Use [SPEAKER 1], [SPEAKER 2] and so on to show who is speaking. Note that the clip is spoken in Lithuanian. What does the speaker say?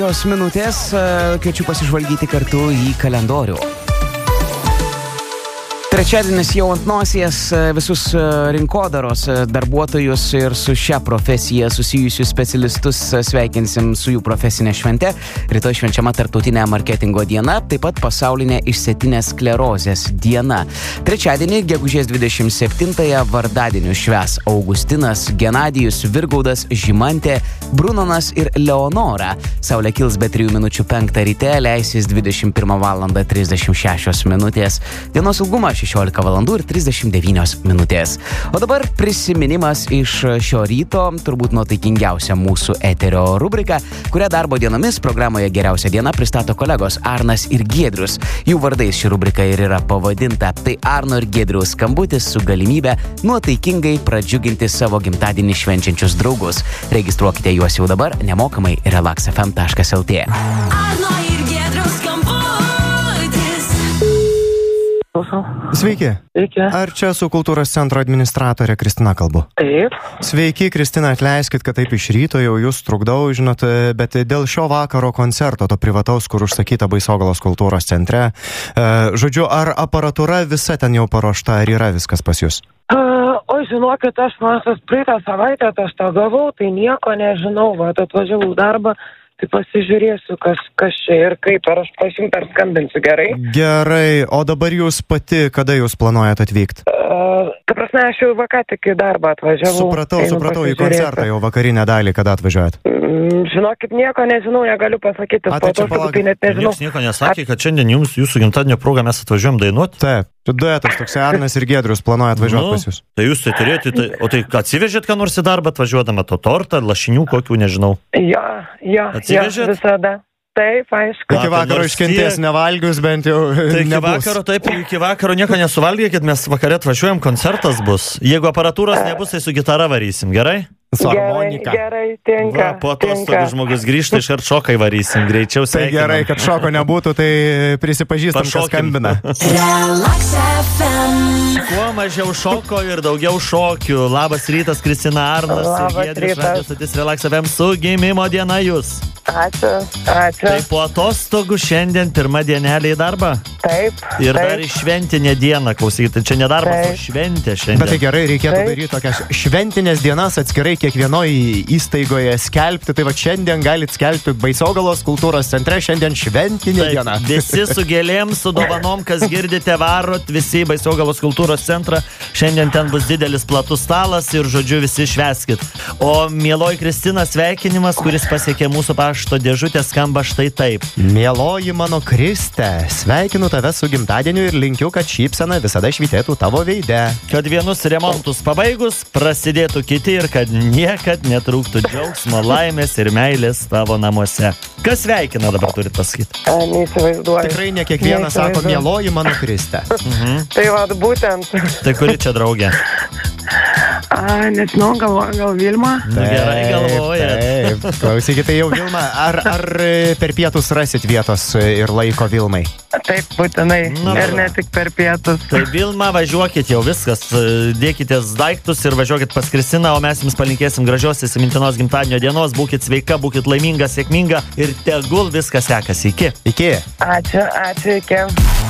[SPEAKER 1] Minutės kviečiu pasižvalgyti kartu į kalendorių. Trečiadienis jau ant nosies, visus rinkodaros darbuotojus ir su šia profesija susijusius specialistus sveikinsim su jų profesinė švente. Rytoj švenčiama tarptautinė marketingo diena, taip pat pasaulinė išsėtinės sklerozės diena. Trečiadienį, gegužės 27-ąją, vardadienių švęs Augustinas, Genadijus, Virgaudas, Žymantė, Brunonas ir Leonora. Saulė kils be 3 minučių 5 ryte, leisis 21:36. Dienos ilgumas 16 valandų ir 39 minutės. O dabar prisiminimas iš šio ryto, turbūt nuotaikingiausia mūsų eterio rubrika, kurią darbo dienomis programoje Geriausia diena pristato kolegos Arnas ir Giedrius. Jų vardais ši rubrika ir yra pavadinta. Tai Arno ir Giedriaus skambutis su galimybė nuotaikingai pradžiuginti savo gimtadienį švenčiančius draugus. Registruokite juos jau dabar nemokamai relaxfm.lt.
[SPEAKER 2] Arno ir Giedriaus skambutis.
[SPEAKER 3] Sveiki.
[SPEAKER 4] Sveiki.
[SPEAKER 3] Ar čia su kultūros centro administratorė Kristina kalbu?
[SPEAKER 4] Taip.
[SPEAKER 3] Sveiki, Kristina, atleiskit, kad taip iš ryto jau jūs trukdau, žinot, bet dėl šio vakaro koncerto, to privataus, kur užsakyta Baisogalos kultūros centre, žodžiu, ar aparatūra visa ten jau paruošta, ar yra viskas pas jūs?
[SPEAKER 4] Oi, žinokit, aš praeitą savaitę atostogavau, tai nieko nežinau, atvažiavau darbą. Tai pasižiūrėsiu, kas čia ir kaip, ar aš jums skambinsiu, gerai?
[SPEAKER 3] Gerai, o dabar jūs pati, kada jūs planuojat atvykti?
[SPEAKER 4] Ta prasme, aš jau vakar tik į darbą atvažiavau.
[SPEAKER 3] Supratau, į koncertą jau vakarinę dalį, kada atvažiuojat?
[SPEAKER 4] Žinokit, nieko nežinau, negaliu pasakyti.
[SPEAKER 3] Tai čia palaukit.
[SPEAKER 4] Tai net nežinau.
[SPEAKER 5] Niekas nieko nesakė, kad šiandien jūsų gimtadienio progą mes atvažiuojam dainuoti?
[SPEAKER 3] Taip, duetas toks Arnas ir Giedrius planuoja atvažiuoti pas jūs.
[SPEAKER 5] Tai jūs tai turėjote, o tai atsivežėt ką nors į darbą atvažiuodama, to tortą, lašinių kokių, nežinau?
[SPEAKER 4] Ja,
[SPEAKER 5] Atsivežėt?
[SPEAKER 4] visada. Taip, aišku.
[SPEAKER 3] Iki vakaro iškentės nevalgius, bent jau
[SPEAKER 5] Tai
[SPEAKER 3] nebus.
[SPEAKER 5] iki vakaro nieko nesuvalgykit, mes vakare atvažiuojam, koncertas bus. Jeigu aparatūros nebus, tai su gitara varysim, gerai?
[SPEAKER 3] Su harmonika.
[SPEAKER 4] Gerai, tinka.
[SPEAKER 5] Po atostogų žmogus grįžta, iškart šokai varysim, greičiau
[SPEAKER 3] Tai
[SPEAKER 5] sveikinam.
[SPEAKER 3] gerai, kad šoko nebūtų, tai prisipažįstam, kas
[SPEAKER 5] Pašokim.
[SPEAKER 3] skambina.
[SPEAKER 2] Relax FM.
[SPEAKER 5] Kuo mažiau šoko ir daugiau šokių. Labas rytas, Kristina, Arnas
[SPEAKER 4] Labas
[SPEAKER 5] ir Giedrius,
[SPEAKER 4] rytas.
[SPEAKER 5] Radio stotis Relax FM su gimimo diena jūs.
[SPEAKER 4] Ačiū.
[SPEAKER 5] Tai po atostogų šiandien pirma dienelė į darbą.
[SPEAKER 4] Taip.
[SPEAKER 5] Ir
[SPEAKER 4] taip.
[SPEAKER 5] dar į šventinę dieną, klausykite, čia ne darbas, o
[SPEAKER 4] Taip.
[SPEAKER 5] šventė
[SPEAKER 3] Bet tai
[SPEAKER 5] šiandien.
[SPEAKER 3] gerai, reikėtų
[SPEAKER 4] Taip.
[SPEAKER 3] daryti tokias šventinės dienas atskirai kiekvienoje įstaigoje skelbti. Tai va šiandien galit skelbti Baisogalos kultūros centre, šiandien šventinė diena.
[SPEAKER 5] Visi su gėlėm, su dovanom, kas girdite, varot, visi į Baisogalos kultūros centrą. Šiandien ten bus didelis platus stalas ir, žodžiu, visi švęskit. O mieloji Kristina, sveikinimas, kuris pasiekė mūsų pašto dėžutę, skamba štai taip.
[SPEAKER 3] Mieloji mano Kriste, sveikinu tave su gimtadieniu ir linkiu, kad šypsena visada švytėtų tavo veide.
[SPEAKER 5] Kad vienus remontus pabaigus, prasidėtų kiti ir kad niekad netrūktų džiaugsmo, laimės ir meilės tavo namuose. Kas sveikina dabar turit pasakyti?
[SPEAKER 4] Neįsivaizduoju.
[SPEAKER 3] Tikrai ne kiekvienas sako,
[SPEAKER 4] Neįsivaizduoju.
[SPEAKER 3] mieloji mano Kriste.
[SPEAKER 4] Tai būtent.
[SPEAKER 5] Tai kuri čia draugė?
[SPEAKER 4] Nežinau, gal Vilma?
[SPEAKER 5] Nu, gerai galvoja.
[SPEAKER 3] Taip, klausykite, tai jau Vilma, ar per pietus rasit vietos ir laiko Vilmai?
[SPEAKER 4] Taip, būtinai.
[SPEAKER 5] Nu,
[SPEAKER 4] Ir ne tik per pietus.
[SPEAKER 5] Tai Vilma, važiuokit jau viskas, dėkitės daiktus ir važiuokit pas Kristiną, o mes jums palinkėsim gražios įsimintinos gimtadienio dienos, būkit sveika, būkit laiminga, sėkminga ir tegul viskas sekasi. Iki.
[SPEAKER 3] Iki.
[SPEAKER 4] Ačiū, iki.